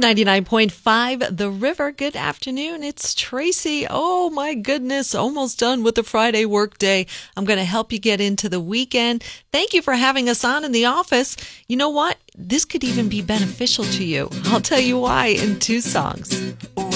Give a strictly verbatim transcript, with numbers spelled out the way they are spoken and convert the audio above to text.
ninety-nine point five The River. Good afternoon. It's Tracy. Oh my goodness, almost done with the Friday workday. I'm going to help you get into the weekend. Thank you for having us on in the office. You know what? This could even be beneficial to you. I'll tell you why in two songs.